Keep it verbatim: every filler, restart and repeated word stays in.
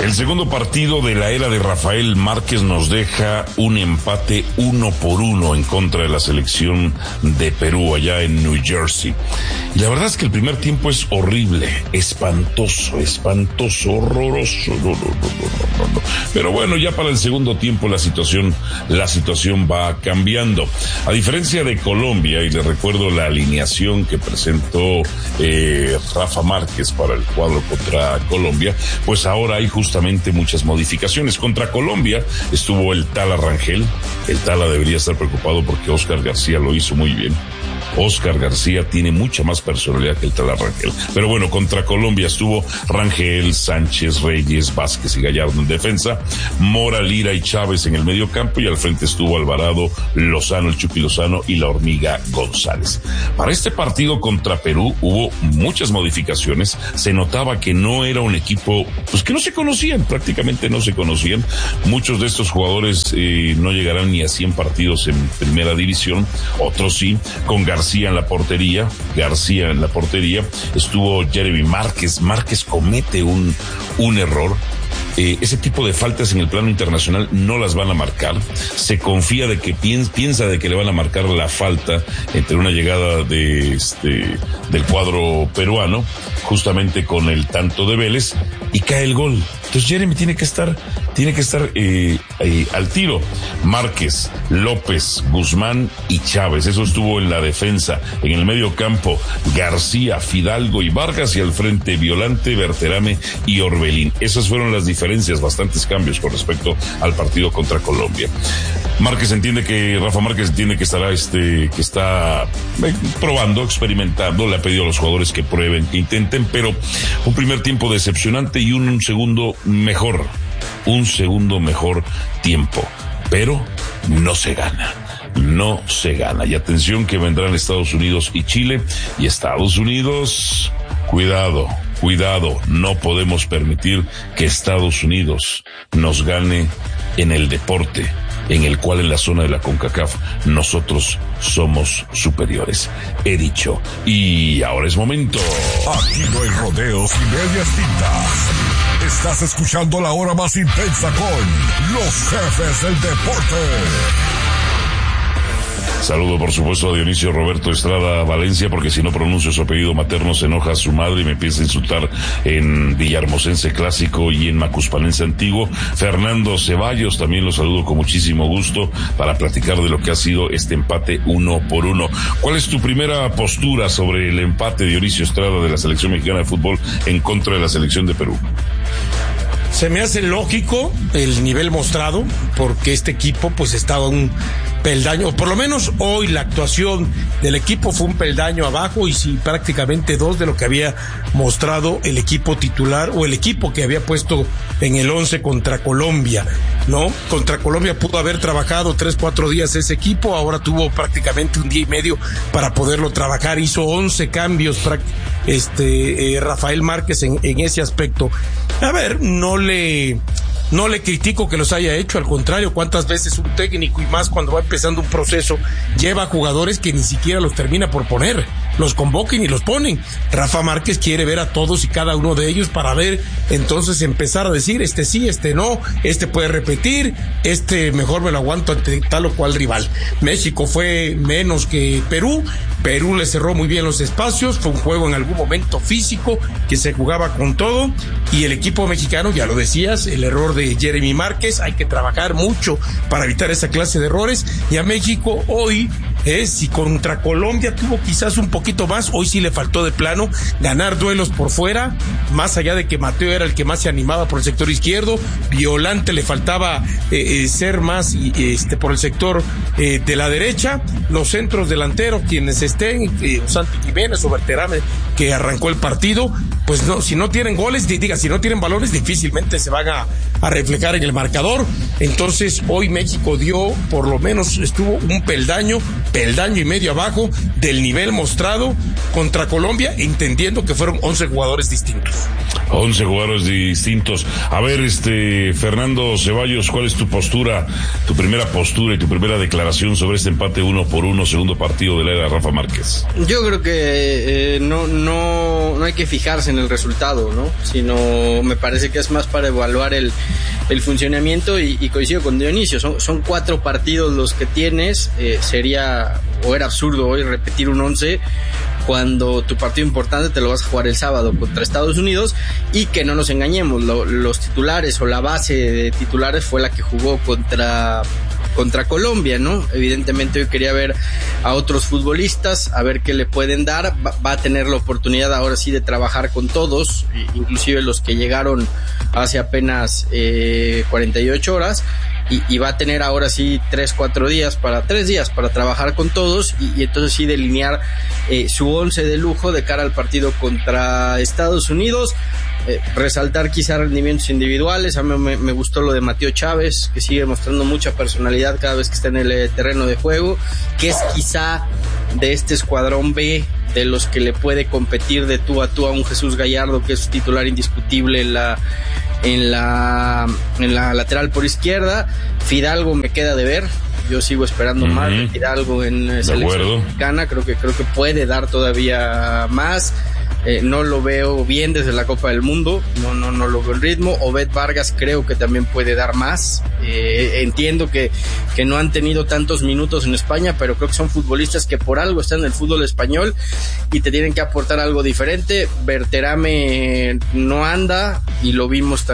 El segundo partido de la era de Rafael Márquez nos deja un empate uno por uno en contra de la selección de Perú allá en New Jersey. Y la verdad es que el primer tiempo es horrible, espantoso, espantoso, horroroso. No, no, no, no, no, no. Pero bueno, ya para el segundo tiempo la situación, la situación va cambiando. A diferencia de Colombia, y les recuerdo la alineación que presentó eh, Rafa Márquez para el cuadro contra Colombia, pues ahora hay justamente muchas modificaciones. Contra Colombia estuvo el Tala Rangel. El Tala debería estar preocupado porque Oscar García lo hizo muy bien. Oscar García tiene mucha más personalidad que el Tala Rangel. Pero bueno, contra Colombia estuvo Rangel, Sánchez, Reyes, Vázquez y Gallardo en defensa, Mora, Lira y Chávez en el medio campo, y al frente estuvo Alvarado, Lozano, el Chucky Lozano y la Hormiga González. Para este partido contra Perú hubo muchas modificaciones. Se notaba que no era un equipo, pues que no se conocían, prácticamente no se conocían. Muchos de estos jugadores eh, no llegarán ni a cien partidos en primera división, otros sí. Con García García en la portería, García en la portería, estuvo Jeremy Márquez. Márquez comete un, un error. Eh, ese tipo de faltas en el plano internacional no las van a marcar. Se confía de que piensa, piensa de que le van a marcar la falta entre una llegada de este del cuadro peruano, justamente con el tanto de Vélez, y cae el gol. Entonces Jeremy tiene que estar, tiene que estar eh, eh, al tiro. Márquez, López, Guzmán y Chávez. Eso estuvo en la defensa. En el medio campo, García, Fidalgo y Vargas, y al frente Violante, Berterame y Orbelín. Esas fueron las diferencias, bastantes cambios con respecto al partido contra Colombia. Márquez entiende que, Rafa Márquez entiende que estará este, que está eh, probando, experimentando, le ha pedido a los jugadores que prueben, que intenten, pero un primer tiempo decepcionante y un, un segundo mejor, un segundo mejor tiempo, pero no se gana. No se gana. Y atención que vendrán Estados Unidos y Chile, y Estados Unidos, cuidado, cuidado, no podemos permitir que Estados Unidos nos gane en el deporte, en el cual en la zona de la CONCACAF nosotros somos superiores. He dicho, y ahora es momento. Aquí no hay rodeos y medias tintas. Estás escuchando la hora más intensa con los jefes del deporte. Saludo por supuesto a Dionisio Roberto Estrada Valencia, porque si no pronuncio su apellido materno se enoja a su madre y me empieza a insultar en Villahermosense Clásico y en Macuspanense Antiguo. Fernando Ceballos, también lo saludo con muchísimo gusto para platicar de lo que ha sido este empate uno por uno. ¿Cuál es tu primera postura sobre el empate, Dionisio Estrada, de la selección mexicana de fútbol en contra de la selección de Perú? Se me hace lógico el nivel mostrado, porque este equipo pues estaba un peldaño, o por lo menos hoy la actuación del equipo fue un peldaño abajo, y sí, prácticamente dos de lo que había mostrado el equipo titular o el equipo que había puesto en el once contra Colombia, ¿no? Contra Colombia pudo haber trabajado tres, cuatro días ese equipo, ahora tuvo prácticamente un día y medio para poderlo trabajar, hizo once cambios este eh, Rafael Márquez en, en ese aspecto. A ver, no le no le critico que los haya hecho, al contrario, cuántas veces un técnico, y más cuando va empezando un proceso, lleva jugadores que ni siquiera los termina por poner, los convoquen y los ponen. Rafa Márquez quiere ver a todos y cada uno de ellos para ver, entonces empezar a decir, este sí, este no, este puede repetir, este mejor me lo aguanto ante tal o cual rival. México fue menos que Perú, Perú le cerró muy bien los espacios, fue un juego en algún momento físico, que se jugaba con todo, y el equipo mexicano, ya lo decías, el error de Jeremy Márquez, hay que trabajar mucho para evitar esa clase de errores, y a México hoy, eh, si contra Colombia tuvo quizás un poquito más, hoy sí le faltó de plano ganar duelos por fuera, más allá de que Mateo era el que más se animaba por el sector izquierdo, Violante le faltaba eh, eh, ser más este por el sector eh, de la derecha, los centros delanteros, quienes estén, eh, Santi Jiménez o Berterame, que arrancó el partido, pues no, si no tienen goles, diga, si no tienen balones, difícilmente se van a, a reflejar en el marcador. Entonces hoy México dio, por lo menos estuvo un peldaño, peldaño y medio abajo del nivel mostrado contra Colombia, entendiendo que fueron once jugadores distintos. once jugadores distintos. A ver, este, Fernando Ceballos, ¿cuál es tu postura, tu primera postura y tu primera declaración sobre este empate uno por uno, segundo partido de la era Rafa Márquez? Yo creo que eh, no, no, no hay que fijarse en el resultado, ¿no? Sino me parece que es más para evaluar el, el funcionamiento y, y coincido con Dionisio, son, son cuatro partidos los que tienes, eh, sería o era absurdo hoy repetir un once cuando tu partido importante te lo vas a jugar el sábado contra Estados Unidos, y que no nos engañemos, lo, los titulares o la base de titulares fue la que jugó contra contra Colombia, ¿no? Evidentemente hoy quería ver a otros futbolistas, a ver qué le pueden dar, va, va a tener la oportunidad ahora sí de trabajar con todos, inclusive los que llegaron hace apenas eh, cuarenta y ocho horas, y, y va a tener ahora sí tres, cuatro días para, tres días para trabajar con todos, y, y entonces sí delinear eh, su once de lujo de cara al partido contra Estados Unidos. Eh, resaltar quizá rendimientos individuales. A mí me, me gustó lo de Mateo Chávez, que sigue mostrando mucha personalidad cada vez que está en el eh, terreno de juego, que es quizá de este escuadrón B de los que le puede competir de tú a tú a un Jesús Gallardo, que es titular indiscutible en la en la en la lateral por izquierda. Fidalgo me queda de ver, yo sigo esperando uh-huh. más de Fidalgo en eh, selección mexicana, creo que creo que puede dar todavía más. Eh, no lo veo bien desde la Copa del Mundo, no no no lo veo en ritmo. Obed Vargas creo que también puede dar más. Eh, entiendo que, que no han tenido tantos minutos en España, pero creo que son futbolistas que por algo están en el fútbol español y te tienen que aportar algo diferente. Berterame no anda y lo vimos también